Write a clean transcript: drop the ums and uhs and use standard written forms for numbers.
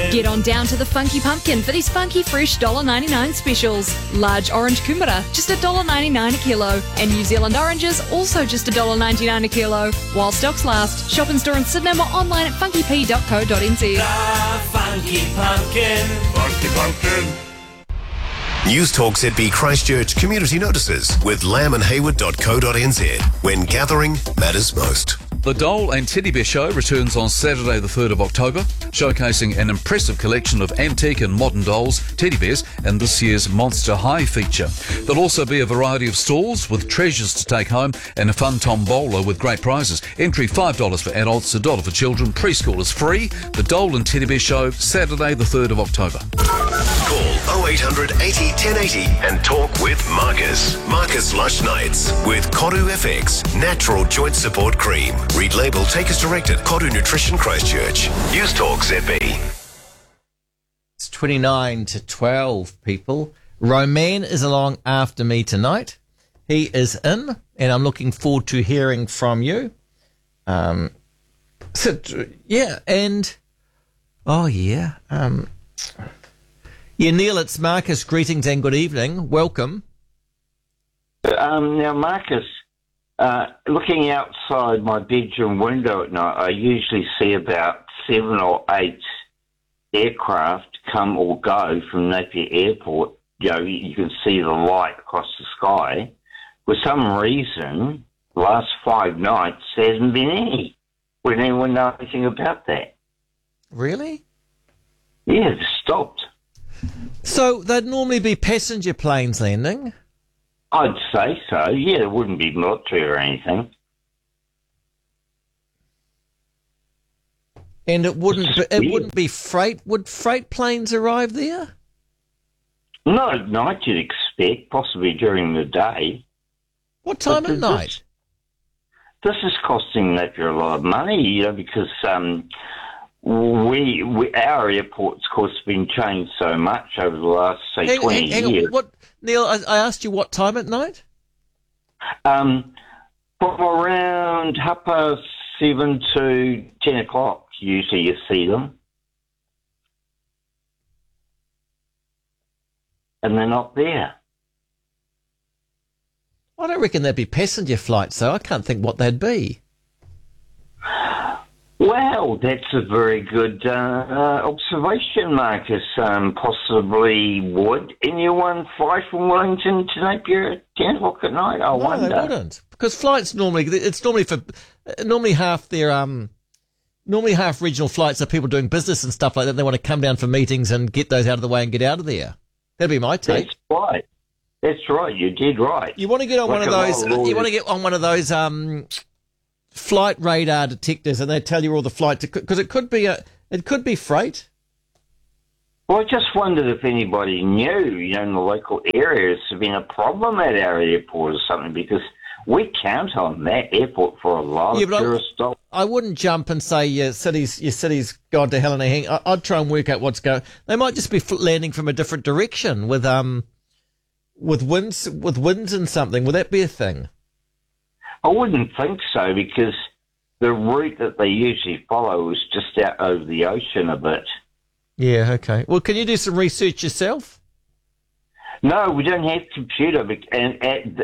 Get on down to the Funky Pumpkin for these funky fresh $1.99 specials. Large orange kumara, just $1.99 a kilo. And New Zealand oranges, also just $1.99 a kilo. While stocks last, shop in store in Sydney or online at funkyp.co.nz. The Funky Pumpkin. Funky Pumpkin. News Talk ZB Christchurch Community Notices with lambandhayward.co.nz. When gathering matters most. The Dole and Teddy Bear Show returns on Saturday the 3rd of October, showcasing an impressive collection of antique and modern dolls, teddy bears, and this year's Monster High feature. There'll also be a variety of stalls with treasures to take home and a fun tombola with great prizes. Entry $5 for adults, $1 for children. Preschool is free. The Dole and Teddy Bear Show, Saturday the 3rd of October. Call 0800 80 1080 and talk with Marcus. Marcus Lush Nights with Koru FX Natural Joint Support Cream. Read label, take as directed. Koru Nutrition Christchurch. News Talk ZB. It's 29 to 12, people. Roman is along after me tonight. He is in, and I'm looking forward to hearing from you. Neil, it's Marcus. Greetings and good evening. Welcome. Now, Marcus, looking outside my bedroom window at night, I usually see about 7 or 8 aircraft come or go from Napier Airport. You know, you can see the light across the sky. For some reason, the last 5 nights, there hasn't been any. Would anyone know anything about that? Really? Yeah, it's stopped. So they'd normally be passenger planes landing? I'd say so. Yeah, it wouldn't be military or anything. And it wouldn't be freight. Would freight planes arrive there? Not at night, you'd expect, possibly during the day. What time at night? This is costing Napier a lot of money, you know, because our airport's, of course, been changed so much over the last, say, 20 years. Neil, I asked you what time at night? From around 7:30 to 10 o'clock, usually you see them. And they're not there. I don't reckon they'd be passenger flights, though. I can't think what they'd be. Well, that's a very good observation, Marcus. Possibly would anyone fly from Wellington to Napier at 10 o'clock at night? I wonder. No, they wouldn't. Because flights normally half regional flights are people doing business and stuff like that. They want to come down for meetings and get those out of the way and get out of there. That'd be my take. That's right. That's right. You did right. You want to get on one of those. You want to get on one of those flight radar detectors, and they tell you all the flights, because it could be freight. Well, I just wondered if anybody knew, you know, in the local areas, there's been a problem at our airport or something, because we count on that airport for a lot of tourist dollars. I wouldn't jump and say your city's gone to hell in a hang. I'd try and work out what's going. They might just be landing from a different direction with winds and something. Would that be a thing? I wouldn't think so, because the route that they usually follow is just out over the ocean a bit. Yeah, okay. Well, can you do some research yourself? No, we don't have computer, and